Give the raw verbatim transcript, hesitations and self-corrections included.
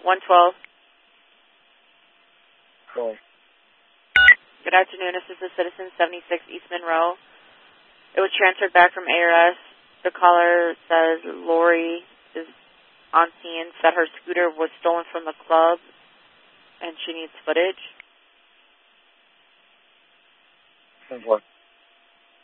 one twelve. Cool. Good afternoon. This is the Citizen seventy-six East Monroe. It was transferred back from A R S. The caller says Lori is on scene, said her scooter was stolen from the club, and she needs footage. And what?